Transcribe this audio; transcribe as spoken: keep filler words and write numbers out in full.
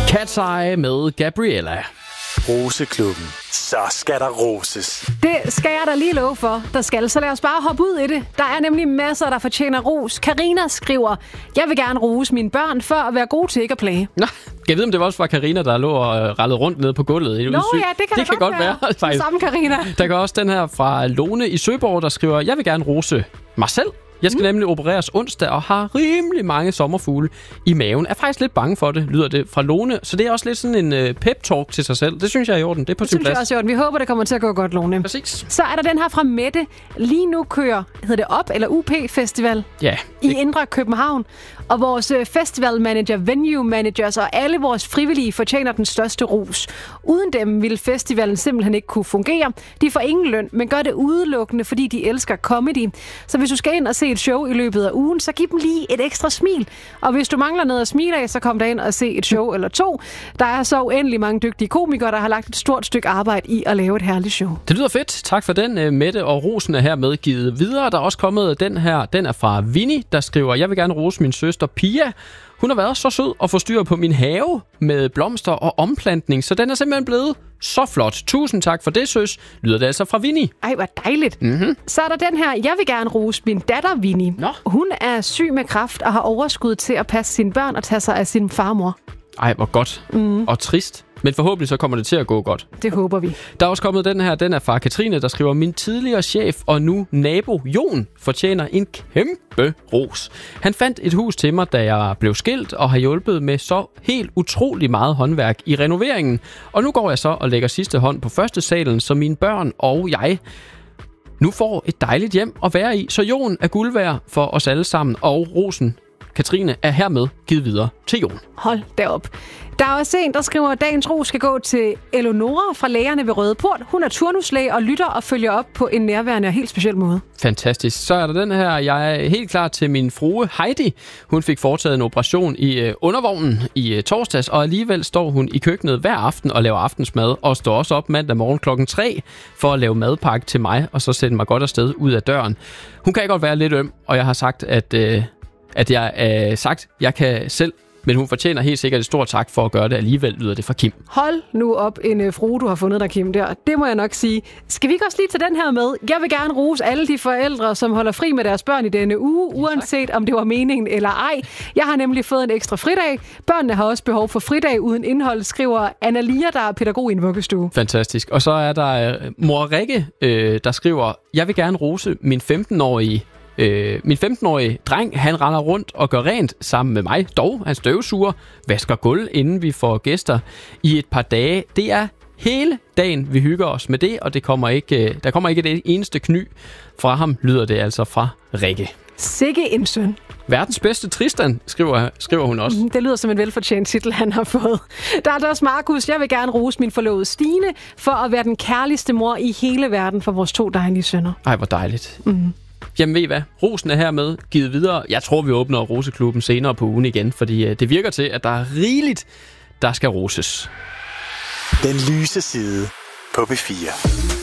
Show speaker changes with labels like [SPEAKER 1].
[SPEAKER 1] Cat's Eye med Gabriella.
[SPEAKER 2] Roseklubben. Så skal der roses.
[SPEAKER 3] Det skal jeg da lige love for, der skal. Så lad os bare hoppe ud i det. Der er nemlig masser, der fortjener ros. Karina skriver, jeg vil gerne rose mine børn for at være gode til ikke at plage.
[SPEAKER 1] Nå, jeg ved, om det var også var Karina, der lå og rallede rundt nede på gulvet.
[SPEAKER 3] Nå ja, det kan det
[SPEAKER 1] kan godt være. være.
[SPEAKER 3] Samme Karina.
[SPEAKER 1] Der kan også den her fra Lone i Søborg, der skriver, jeg vil gerne rose mig selv. Jeg skal mm. nemlig opereres onsdag og har rimelig mange sommerfugle i maven. Jeg er faktisk lidt bange for det, lyder det fra Lone. Så det er også lidt sådan en uh, pep-talk til sig selv. Det synes jeg er i orden. Det er på
[SPEAKER 3] det
[SPEAKER 1] sin plads.
[SPEAKER 3] Det synes jeg også i orden. Vi håber, det kommer til at gå godt, Lone.
[SPEAKER 1] Præcis.
[SPEAKER 3] Så er der den her fra Mette. Lige nu kører, hedder det op, eller U P Festival
[SPEAKER 1] ja,
[SPEAKER 3] i Indre København. Og vores festival manager, venue managers og alle vores frivillige fortjener den største ros. Uden dem ville festivalen simpelthen ikke kunne fungere. De får ingen løn, men gør det udelukkende, fordi de elsker comedy. Så hvis du skal ind og se et show i løbet af ugen, så giv dem lige et ekstra smil. Og hvis du mangler noget at smile af, så kom der ind og se et show eller to. Der er så uendelig mange dygtige komikere, der har lagt et stort stykke arbejde i at lave et herligt show.
[SPEAKER 1] Det lyder fedt. Tak for den, Mette, og rosen er hermed givet videre. Der er også kommet den her, den er fra Vinnie, der skriver, jeg vil gerne rose min søster Pia. Hun har været så sød at få styr på min have med blomster og omplantning, så den er simpelthen blevet så flot. Tusind tak for det, søs. Lyder det altså fra Vinnie.
[SPEAKER 3] Ej, hvor dejligt.
[SPEAKER 1] Mm-hmm.
[SPEAKER 3] Så er der den her, jeg vil gerne rose min datter Vinnie.
[SPEAKER 1] Nå.
[SPEAKER 3] Hun er syg med kræft og har overskud til at passe sine børn og tage sig af sin farmor.
[SPEAKER 1] Ej, hvor godt. Mm. Og trist. Men forhåbentlig så kommer det til at gå godt.
[SPEAKER 3] Det håber vi.
[SPEAKER 1] Der er også kommet den her, den er fra Katrine, der skriver, min tidligere chef og nu nabo Jon fortjener en kæmpe ros. Han fandt et hus til mig, da jeg blev skilt, og har hjulpet med så helt utrolig meget håndværk i renoveringen. Og nu går jeg så og lægger sidste hånd på første salen, så mine børn og jeg nu får et dejligt hjem at være i. Så Jon er guld værd for os alle sammen, og rosen Katrine er hermed givet videre til Jon.
[SPEAKER 3] Hold derop. Der er også en, der skriver, at dagens ro skal gå til Eleonora fra Lægerne ved Røde Port. Hun er turnuslæge og lytter og følger op på en nærværende og helt speciel måde.
[SPEAKER 1] Fantastisk. Så er der den her. Jeg er helt klar til min frue Heidi. Hun fik foretaget en operation i øh, undervognen i øh, torsdags, og alligevel står hun i køkkenet hver aften og laver aftensmad, og står også op mandag morgen klokken tre for at lave madpakke til mig, og så sætte mig godt afsted ud af døren. Hun kan godt være lidt øm, og jeg har sagt, at, øh, at jeg øh, sagt, jeg kan selv. Men hun fortjener helt sikkert et stort tak for at gøre det alligevel, lyder det fra Kim.
[SPEAKER 3] Hold nu op en uh, frue, du har fundet dig, Kim, der. Det må jeg nok sige. Skal vi ikke også lige tage den her med? Jeg vil gerne rose alle de forældre, som holder fri med deres børn i denne uge, uanset om det var meningen eller ej. Jeg har nemlig fået en ekstra fridag. Børnene har også behov for fridag uden indhold, skriver Anna-Lia, der er pædagog i en vuggestue.
[SPEAKER 1] Fantastisk. Og så er der uh, mor Rikke, øh, der skriver, jeg vil gerne rose min femten-årige Øh, min femten-årige dreng, han render rundt og gør rent sammen med mig. Dog, han støvsuger, vasker gulv, inden vi får gæster i et par dage. Det er hele dagen, vi hygger os med det, og det kommer ikke, der kommer ikke det eneste kny fra ham, lyder det altså fra Rikke.
[SPEAKER 3] Sikke en søn.
[SPEAKER 1] Verdens bedste Tristan, skriver, skriver hun også.
[SPEAKER 3] Det lyder som en velfortjent titel, han har fået. Der er der også Markus. Jeg vil gerne rose min forlovede Stine for at være den kærligste mor i hele verden for vores to dejlige sønner.
[SPEAKER 1] Ej, hvor dejligt.
[SPEAKER 3] Mm.
[SPEAKER 1] Jamen ved I hvad? Rosen er hermed givet videre. Jeg tror, vi åbner Roseklubben senere på ugen igen, fordi det virker til, at der er rigeligt, der skal roses.
[SPEAKER 2] Den lyse side på B fire.